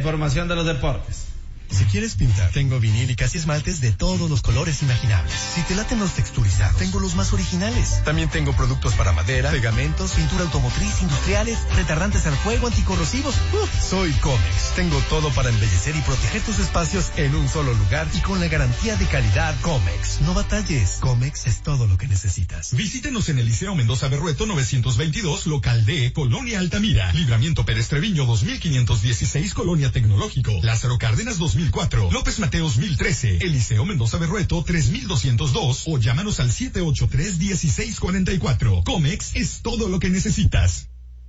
información de los deportes. Si quieres pintar, tengo vinílicas y esmaltes de todos los colores imaginables. Si te laten los texturizados, tengo los más originales. También tengo productos para madera, pegamentos, pintura automotriz, industriales, retardantes al fuego, anticorrosivos. Soy Comex. Tengo todo para embellecer y proteger tus espacios en un solo lugar y con la garantía de calidad Comex. No batalles. Comex es todo lo que necesitas. Visítenos en el Liceo Mendoza Berrueto 922, local D, Colonia Altamira. Libramiento Pérez Treviño 2516, Colonia Tecnológico. Lázaro Cárdenas 2004, López Mateos 1013, Eliseo Mendoza Berrueto 3202 o llámanos al 783-1644. Comex es todo lo que necesitas.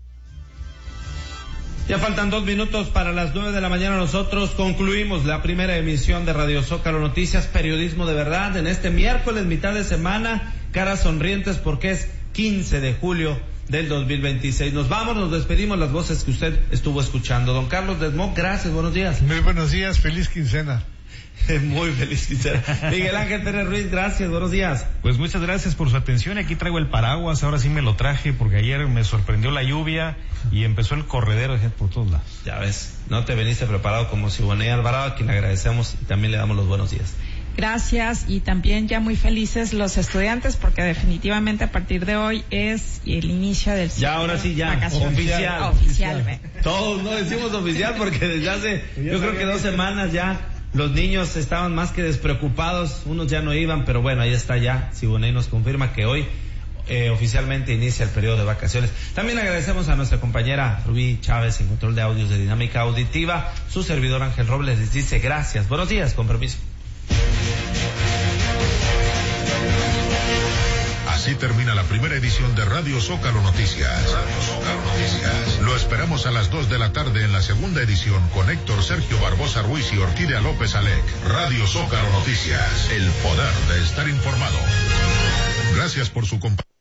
Ya faltan 2 minutos para las 9 de la mañana. Nosotros concluimos la primera emisión de Radio Zócalo Noticias, periodismo de verdad, en este miércoles, mitad de semana, caras sonrientes porque es 15 de julio del 2026. Nos vamos, nos despedimos, las voces que usted estuvo escuchando. Don Carlos Desmond, gracias, buenos días. Muy buenos días, feliz quincena. Muy feliz quincena. Miguel Ángel Pérez Ruiz, gracias, buenos días. Pues muchas gracias por su atención. Aquí traigo el paraguas, ahora sí me lo traje porque ayer me sorprendió la lluvia y empezó el corredero de gente por todos lados. Ya ves, no te veniste preparado como Siboney Alvarado, a quien agradecemos y también le damos los buenos días. Gracias, y también ya muy felices los estudiantes porque definitivamente a partir de hoy es el inicio del ciclo. Ya, ahora sí, ya, oficial. Todos no decimos oficial porque desde hace, yo creo que 2 semanas ya los niños estaban más que despreocupados, unos ya no iban, pero bueno, ahí está ya, Siboney nos confirma que hoy oficialmente inicia el periodo de vacaciones. También agradecemos a nuestra compañera Rubí Chávez en control de audios de Dinámica Auditiva, su servidor Ángel Robles les dice gracias, buenos días, con permiso. Así termina la primera edición de Radio Zócalo Noticias. Lo esperamos a las 2 de la tarde en la segunda edición con Héctor Sergio Barbosa Ruiz y Orquídea López Alec. Radio Zócalo Noticias, el poder de estar informado. Gracias por su compañía.